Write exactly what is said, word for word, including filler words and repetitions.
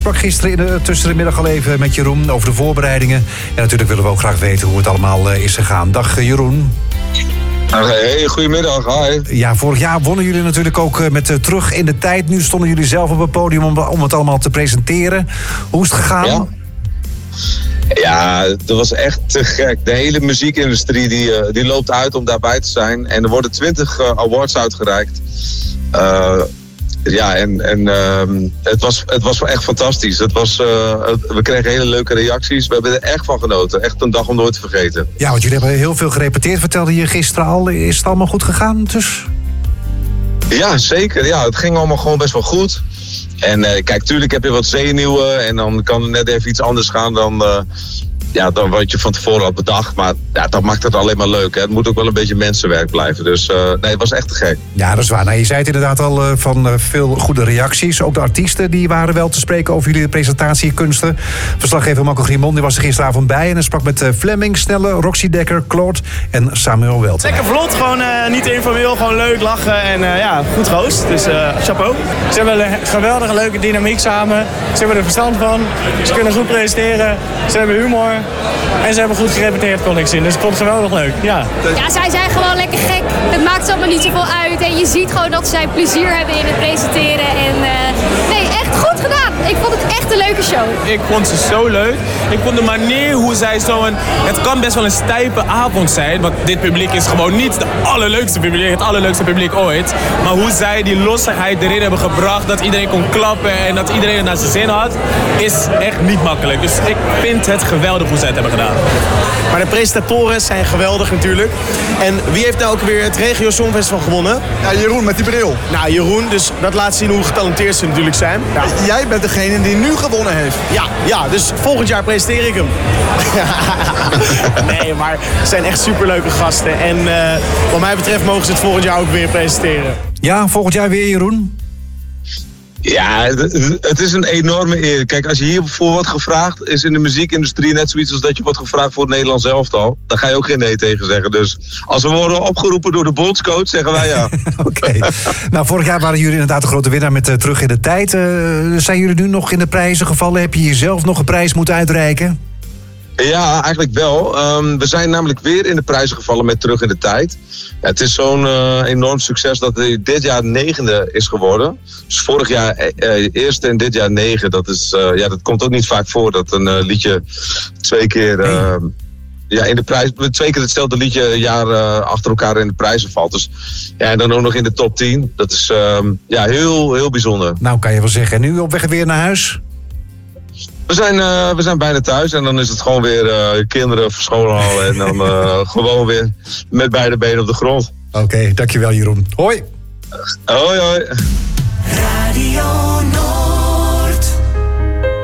Ik sprak gisteren in de, tussen de middag al even met Jeroen over de voorbereidingen. En natuurlijk willen we ook graag weten hoe het allemaal uh, is gegaan. Dag uh, Jeroen. Hey, goedemiddag, hi. Ja, vorig jaar wonnen jullie natuurlijk ook uh, met uh, Terug in de Tijd. Nu stonden jullie zelf op het podium om, om het allemaal te presenteren. Hoe is het gegaan? Ja. Ja, dat was echt te gek. De hele muziekindustrie die, uh, die loopt uit om daarbij te zijn. En er worden twintig uh, awards uitgereikt. Uh, ja, en, en uh, het, was, het was echt fantastisch. Het was, uh, het, we kregen hele leuke reacties. We hebben er echt van genoten. Echt een dag om nooit te vergeten. Ja, want jullie hebben heel veel gerepeteerd, vertelde je gisteren al. Is het allemaal goed gegaan dus? Ja, zeker. Ja, het ging allemaal gewoon best wel goed. En uh, kijk, tuurlijk heb je wat zenuwen en dan kan het net even iets anders gaan dan, uh, ja, dan wat je van tevoren had bedacht. Maar ja, dat maakt het alleen maar leuk. Hè. Het moet ook wel een beetje mensenwerk blijven. Dus uh, nee, het was echt te gek. Ja, dat is waar. Nou, je zei het inderdaad al uh, van uh, veel goede reacties. Ook de artiesten die waren wel te spreken over jullie presentatiekunsten. Verslaggever Marco Grimond die was er gisteravond bij. En hij sprak met uh, Fleming, Snelle, Roxy Dekker, Claude en Samuel Welt. Lekker vlot, gewoon uh, niet informeel, gewoon leuk lachen en uh, ja, goed gehost. Dus uh, chapeau. Ze hebben een geweldige leuke dynamiek samen. Ze hebben er verstand van. Ze kunnen goed presenteren. Ze hebben humor. En ze hebben goed gerepeteerd, kon ik zien. Dus ik vond het geweldig leuk, ja. Ja, zij zijn gewoon lekker gek. Het maakt allemaal niet zoveel uit. En je ziet gewoon dat zij plezier hebben in het presenteren. En uh, nee, echt goed gedaan. Ik vond het echt een leuke show. Ik vond ze zo leuk. Ik vond de manier hoe zij zo een... Het kan best wel een stijpe avond zijn. Want dit publiek is gewoon niet de allerleukste publiek. Het allerleukste publiek ooit. Maar hoe zij die lossigheid erin hebben gebracht. Dat iedereen kon klappen en dat iedereen het naar zijn zin had. Is echt niet makkelijk. Dus ik vind het geweldig hoe zij het hebben gedaan. Maar de presentatoren zijn geweldig natuurlijk. En wie heeft nou ook weer het Regio Songfestival gewonnen? Ja, Jeroen met die bril. Nou, Jeroen, dus dat laat zien hoe getalenteerd ze natuurlijk zijn. Ja. Jij bent degene die nu gewonnen heeft. Ja, ja, dus volgend jaar presenteer ik hem. Nee, maar het zijn echt superleuke gasten. En uh, wat mij betreft mogen ze het volgend jaar ook weer presenteren. Ja, volgend jaar weer, Jeroen? Ja, het is een enorme eer. Kijk, als je hiervoor wordt gevraagd, is in de muziekindustrie net zoiets als dat je wordt gevraagd voor het Nederlands elftal. Daar ga je ook geen nee tegen zeggen. Dus als we worden opgeroepen door de bondscoach, zeggen wij ja. Oké. Okay. Nou, vorig jaar waren jullie inderdaad de grote winnaar met uh, Terug in de Tijd. Uh, zijn jullie nu nog in de prijzen gevallen? Heb je jezelf nog een prijs moeten uitreiken? Ja, eigenlijk wel. Um, we zijn namelijk weer in de prijzen gevallen met Terug in de Tijd. Ja, het is zo'n uh, enorm succes dat hij dit jaar negende is geworden. Dus vorig jaar uh, eerste en dit jaar negen. Dat, is, uh, ja, dat komt ook niet vaak voor dat een uh, liedje twee keer... Uh, hey. Ja, in de prijs, twee keer hetzelfde liedje een jaar uh, achter elkaar in de prijzen valt. Dus ja, en dan ook nog in de top tien. Dat is uh, ja, heel, heel bijzonder. Nou, kan je wel zeggen. En nu op weg weer naar huis? We zijn, uh, we zijn bijna thuis en dan is het gewoon weer uh, kinderen verscholen al en dan uh, gewoon weer met beide benen op de grond. Oké, okay, dankjewel Jeroen. Hoi. Hoi, hoi. Radio